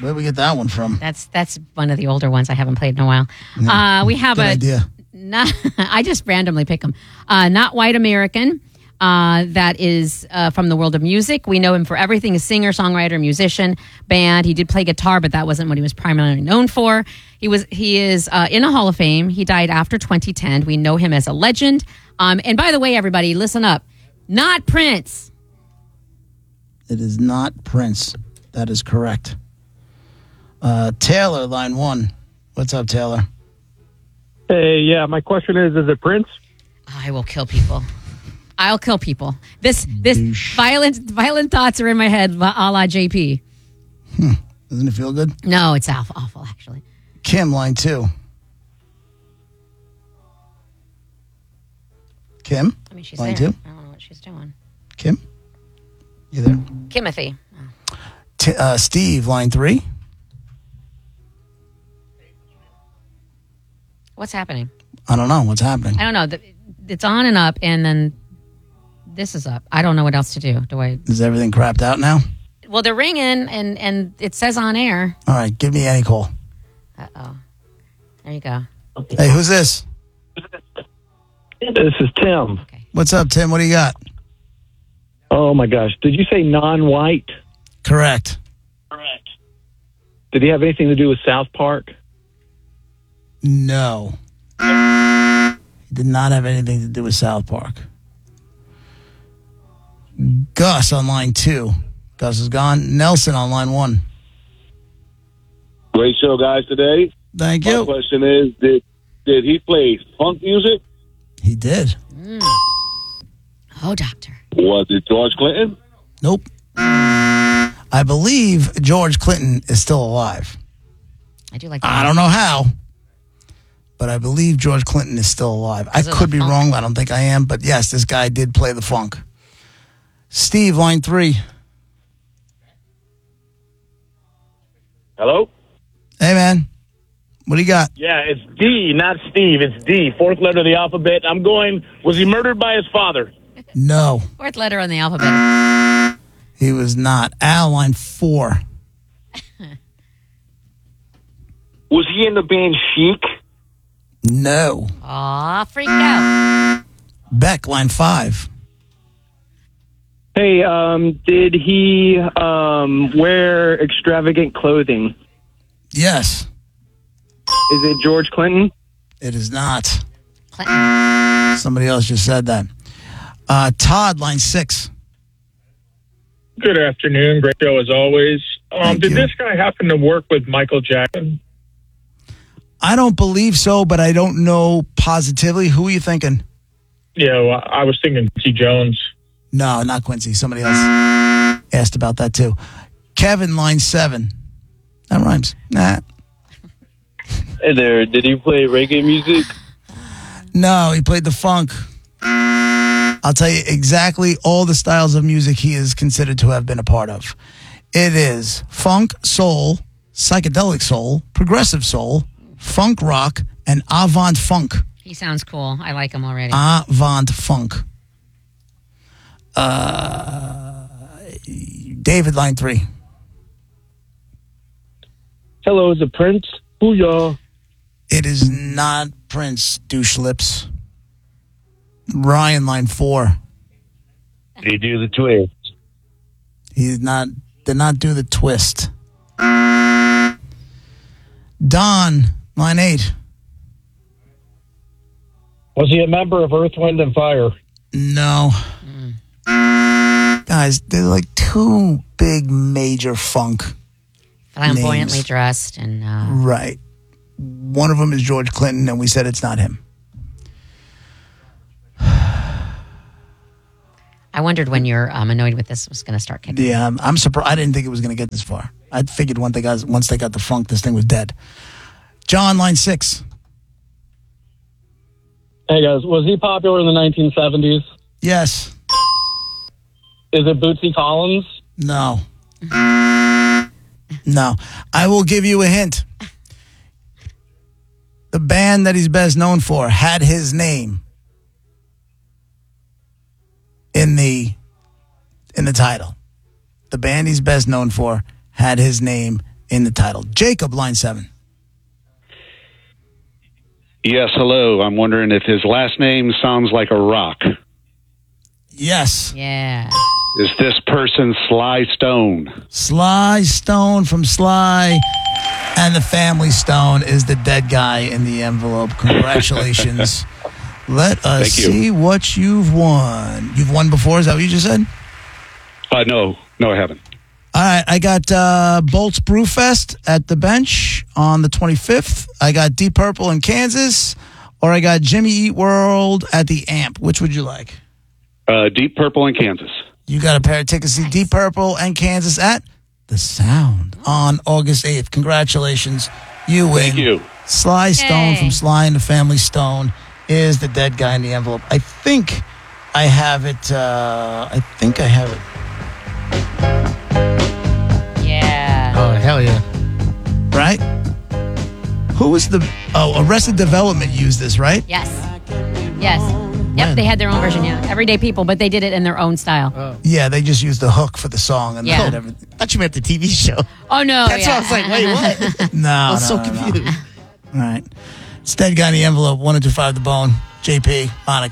Where'd we get that one from? That's one of the older ones I haven't played in a while. We have Good idea. I just randomly pick them. Not White American. That is from the world of music. We know him for everything: a singer, songwriter, musician, band. He did play guitar, but that wasn't what he was primarily known for. He is in a Hall of Fame. He died after 2010. We know him as a legend. And by the way, everybody, listen up. Not Prince. It is not Prince. That is correct. Taylor, line 1. What's up, Taylor? Hey, yeah, my question is it Prince? I will kill people. I'll kill people. This violent thoughts are in my head, a la JP. Doesn't it feel good? No, it's awful, actually. Kim, line 2. Kim? I mean, she's line there. 2. I don't know what she's doing. Kim? You there? Kimothy. Steve, line 3. What's happening? I don't know. What's happening? I don't know. It's on and up, and then this is up. I don't know what else to do. Is everything crapped out now? Well, they're ringing, and it says on air. All right, give me any call. Uh-oh. There you go. Hey, who's this? This is Tim. Okay. What's up, Tim? What do you got? Oh, my gosh. Did you say non-white? Correct. Did he have anything to do with South Park? No. It did not have anything to do with South Park. Gus on line 2. Gus is gone. Nelson on line 1. Great show, guys, today. Thank My you. question is, did he play funk music? He did. Oh, doctor. Was it George Clinton? Nope. I believe George Clinton is still alive. I do like that. I don't know how, but I believe George Clinton is still alive. I could be wrong. I don't think I am. But yes, this guy did play the funk. Steve, line 3. Hello? Hey, man. What do you got? Yeah, it's D, not Steve. It's D, fourth letter of the alphabet. I'm going, was he murdered by his father? No, Fourth letter on the alphabet. he was not. Al, line 4. Was he in the band Chic? No. Aw, freaked out. Beck, line 5. Hey, did he wear extravagant clothing? Yes. Is it George Clinton? It is not. Clinton. Somebody else just said that. Todd, line 6. Good afternoon. Great show as always. Did you. this guy happen to work with Michael Jackson? I don't believe so, but I don't know positively. Who are you thinking? Yeah, well, I was thinking T. Jones. No, not Quincy. Somebody else asked about that too. Kevin, line 7. That rhymes. Nah. Hey there, did he play reggae music? No, he played the funk. I'll tell you exactly all the styles of music he is considered to have been a part of. It is funk, soul, psychedelic soul, progressive soul, funk rock, and avant funk. He sounds cool. I like him already. Avant funk. David, line 3. Hello, is it Prince? Booyah. It is not Prince, douche lips. Ryan, line 4. Did he do the twist? Did not do the twist. Don, line 8. Was he a member of Earth, Wind, and Fire? No. Guys, they're like 2 big major funk Flamboyantly names. dressed and Right. One of them is George Clinton, and we said it's not him. I wondered when you're annoyed with this was going to start kicking. Yeah, I'm surprised. I didn't think it was going to get this far. I figured once they got the funk, this thing was dead. John, line 6. Hey, guys, was he popular in the 1970s? Yes. Is it Bootsy Collins? No. No. I will give you a hint. The band that he's best known for had his name in the title. The band he's best known for had his name in the title. Jacob, line 7. Yes, hello. I'm wondering if his last name sounds like a rock. Yes. Yeah. Is this person Sly Stone? Sly Stone from Sly and the Family Stone is the dead guy in the envelope. Congratulations. Let us Thank you. see what you've won. You've won before, is that what you just said? No, I haven't. All right, I got Bolts Brewfest at the bench on the 25th. I got Deep Purple in Kansas, or I got Jimmy Eat World at the Amp. Which would you like? Deep Purple in Kansas. You got a pair of tickets to see Deep Purple and Kansas at The Sound on August 8th. Congratulations. You win. Thank you. Sly Stone Yay. from Sly and the Family Stone is the dead guy in the envelope. I think I have it. Yeah. Oh, hell yeah. Right? Who was the... Oh, Arrested Development used this, right? Yes. Yes. Yep, they had their own version, yeah. Everyday People, but they did it in their own style. Yeah, they just used the hook for the song. And Yeah. they did everything. I thought you meant the TV show. Oh, no. That's yeah. why I was like, wait, what? No, I was so no. confused. All right. It's dead guy in the envelope, 1025 The Bone, JP, Monica.